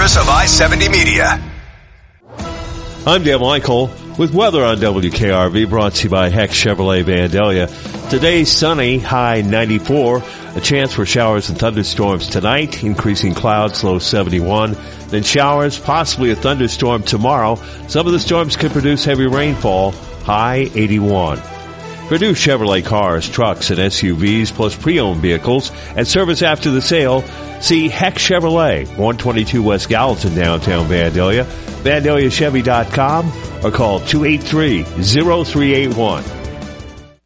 sponsors of I-70 Media. I'm Dan Michael with weather on WKRV, brought to you by Heck Chevrolet Vandalia. Today, sunny, high 94. A chance for showers and thunderstorms tonight, increasing clouds, low 71. Then showers, possibly a thunderstorm tomorrow. Some of the storms could produce heavy rainfall, high 81. For new Chevrolet cars, trucks, and SUVs, plus pre-owned vehicles, and service after the sale, see Heck Chevrolet, 122 West Gallatin, downtown Vandalia, VandaliaChevy.com, or call 283-0381.